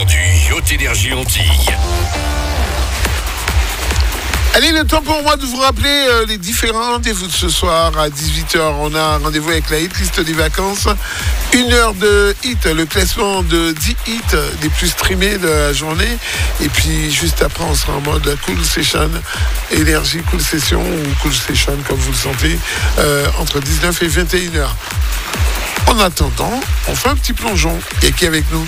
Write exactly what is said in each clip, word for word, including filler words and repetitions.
temps du Yacht Énergie Antilles. Allez, le temps pour moi de vous rappeler euh, les différents rendez-vous de ce soir à dix-huit heures. On a un rendez-vous avec la hitlist des vacances. Une heure de hit, le classement de dix hits les plus streamés de la journée. Et puis juste après, on sera en mode cool session, énergie cool session ou cool session comme vous le sentez, euh, entre dix-neuf et vingt et une heures. En attendant, on fait un petit plongeon. Et qui est avec nous?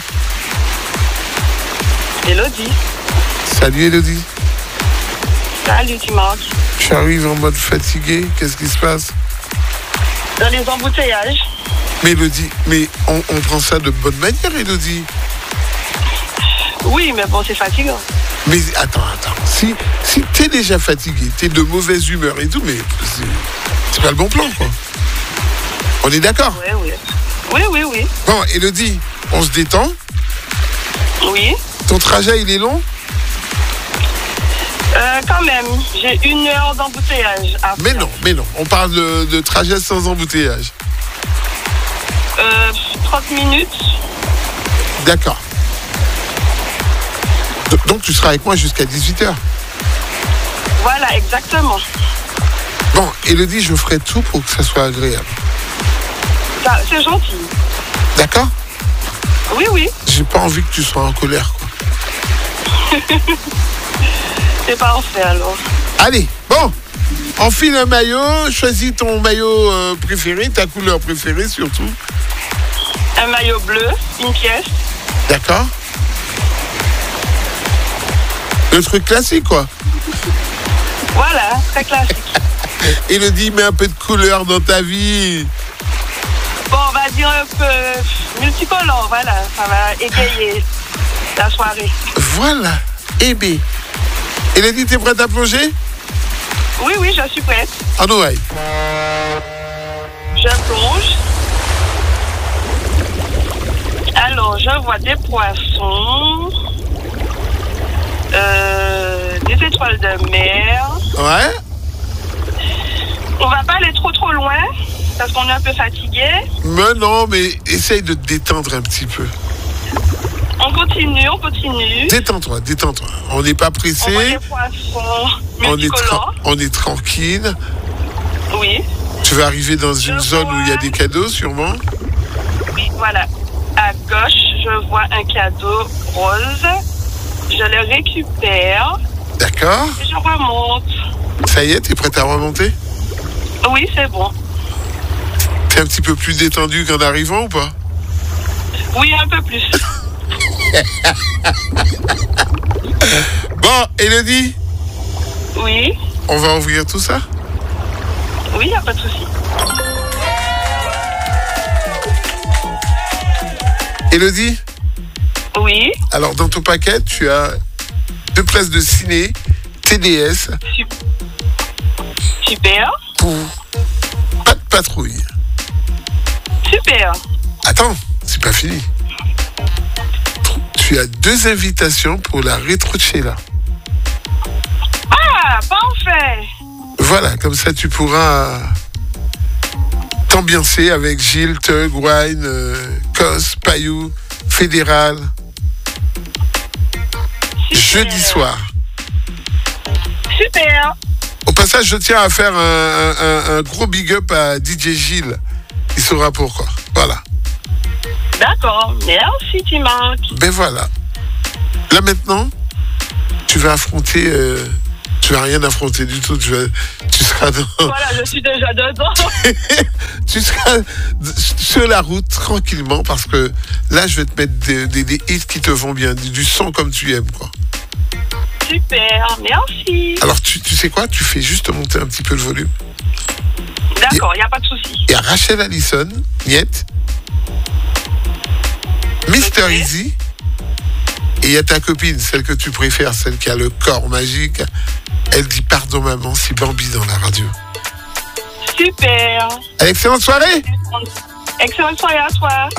Elodie. Salut Elodie. Salut, tu manques. J'arrive en mode fatigué. Qu'est-ce qui se passe? Dans les embouteillages. Mais Elodie, mais on, on prend ça de bonne manière, Elodie. Oui, mais bon, c'est fatigant. Mais attends, attends. Si, si t'es déjà fatigué, t'es de mauvaise humeur et tout, mais c'est, c'est pas le bon plan, quoi. On est d'accord? Oui, oui. Oui, oui, oui. Bon, Elodie, on se détend. Oui. Ton trajet, il est long? Euh, quand même, j'ai une heure d'embouteillage à Mais faire. non, mais non. On parle de, de trajet sans embouteillage. Euh, trente minutes. D'accord. D- Donc tu seras avec moi jusqu'à dix-huit heures. Voilà, exactement. Bon, Elodie, je ferai tout pour que ça soit agréable. Ça, c'est gentil. D'accord? Oui, oui. J'ai pas envie que tu sois en colère, quoi. C'est parfait, alors. Allez, bon, enfile un maillot, choisis ton maillot euh, préféré, ta couleur préférée surtout. Un maillot bleu, une pièce. D'accord? Le truc classique, quoi. Voilà, très classique. Elodie, mets un peu de couleur dans ta vie. Bon, on va dire un peu multicolore, voilà. Ça va égayer la soirée. Voilà, eh bien. Elodie, t'es prête à plonger? Oui, oui, je suis prête. En oreille. Je plonge. Alors, je vois des poissons, euh, des étoiles de mer. Ouais? On va pas aller trop trop loin, parce qu'on est un peu fatigué. Mais non, mais essaye de te détendre un petit peu. On continue, on continue. Détends-toi, détends-toi. On n'est pas On voit pressé, des poissons on est, tra- multicolores. on est tranquille. Oui, Tu vas arriver dans une Je zone où il y a vois. des cadeaux, sûrement. oui, voilà. À gauche, je vois un cadeau rose. Je le récupère D'accord? et je remonte. Ça y est, t'es prête à remonter? Oui, c'est bon. T'es un petit peu plus détendu qu'en arrivant ou pas? Oui, un peu plus. Bon, Elodie, Oui, on va ouvrir tout ça? oui, il n'y a pas de souci. Elodie, Oui, alors dans ton paquet, tu as deux places de ciné, T D S, su- super, pour pas de patrouille. super. Attends, c'est pas fini. Tu as deux invitations pour la rétro de Sheila. Ah, parfait. Voilà, comme ça tu pourras t'ambiancer avec Gilles, Tug, Wine, euh, Cos, Payou, Fédéral. Super. Jeudi soir. Super. Au passage, je tiens à faire un, un- un- un gros big up à D J Gilles. Il saura pourquoi. Voilà. D'accord, merci, tu manques. Ben voilà. Là maintenant, tu vas affronter... euh, tu vas rien affronter du tout. Tu, vas, tu seras dans... Voilà, je suis déjà dedans. tu seras sur la route tranquillement parce que là, je vais te mettre des, des- des hits qui te vont bien, du, du son comme tu aimes, quoi. Super, merci. Alors, tu, tu sais quoi? Tu fais juste monter un petit peu le volume. D'accord, il n'y a pas de souci. Il y a Rachel Allison, Niet, Mister Ok. Easy, et il y a ta copine, celle que tu préfères, celle qui a le corps magique. Elle dit pardon maman si Bambi dans la radio. Super. Excellente soirée! Excellente soirée à toi.